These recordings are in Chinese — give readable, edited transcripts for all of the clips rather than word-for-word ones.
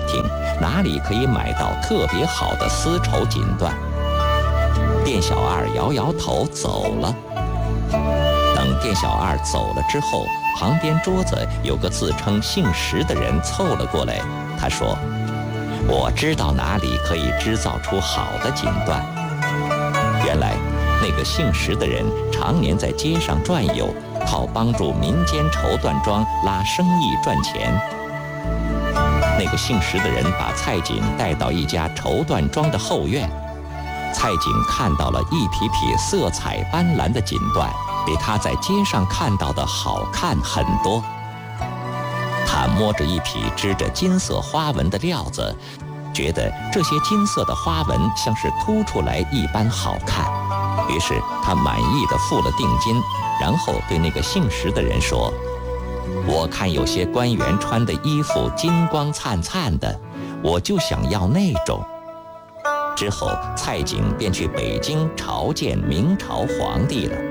听哪里可以买到特别好的丝绸锦缎。店小二摇摇头走了。等店小二走了之后，旁边桌子有个自称姓石的人凑了过来，他说：“我知道哪里可以制造出好的锦缎。”原来那个姓石的人常年在街上转悠，靠帮助民间绸缎庄拉生意赚钱。那个姓石的人把蔡锦带到一家绸缎庄的后院，蔡锦看到了一匹匹色彩斑斓的锦缎，比他在街上看到的好看很多。他摸着一匹织着金色花纹的料子，觉得这些金色的花纹像是凸出来一般好看，于是他满意地付了定金，然后对那个姓石的人说：“我看有些官员穿的衣服金光灿灿的，我就想要那种。”之后，蔡锦便去北京朝见明朝皇帝了。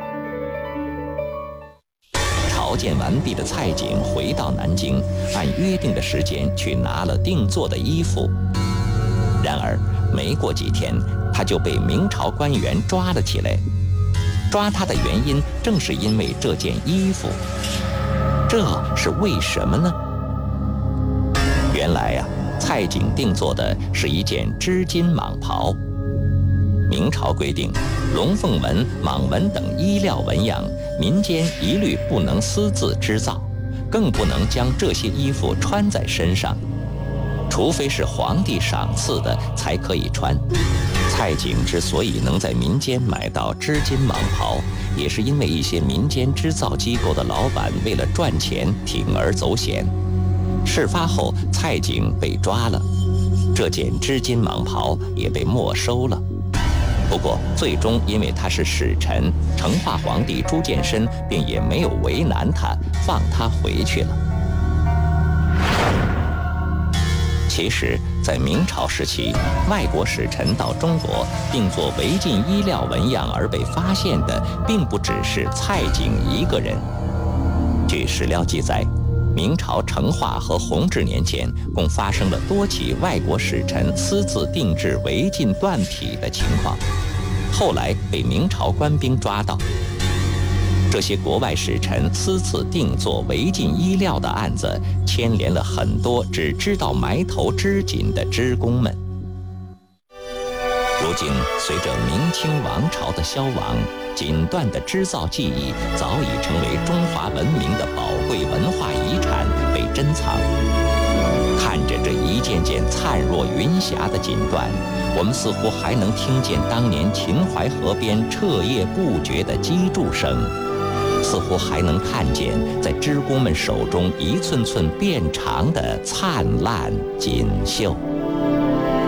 朝见完毕的蔡锦回到南京，按约定的时间去拿了定做的衣服。然而，没过几天，他就被明朝官员抓了起来。抓他的原因正是因为这件衣服。这是为什么呢？原来啊，蔡锦定做的是一件织金蟒袍。明朝规定，龙凤纹、蟒纹等衣料纹样，民间一律不能私自织造，更不能将这些衣服穿在身上，除非是皇帝赏赐的才可以穿。蔡锦之所以能在民间买到织金蟒袍，也是因为一些民间织造机构的老板为了赚钱铤而走险。事发后，蔡锦被抓了，这件织金蟒袍也被没收了。不过，最终因为他是使臣，成化皇帝朱见深便也没有为难他，放他回去了。其实，在明朝时期，外国使臣到中国定做违禁衣料纹样而被发现的，并不只是蔡锦一个人。据史料记载，明朝成化和弘治年间，共发生了多起外国使臣私自定制违禁缎匹的情况，后来被明朝官兵抓到。这些国外使臣私自定做违禁衣料的案子，牵连了很多只知道埋头织锦的织工们。如今，随着明清王朝的消亡，锦缎的织造技艺早已成为中华文明的宝贵文化遗产，被珍藏。看着这一件件灿若云霞的锦缎，我们似乎还能听见当年秦淮河边彻夜不绝的击筑声，似乎还能看见在织工们手中一寸寸变长的灿烂锦绣。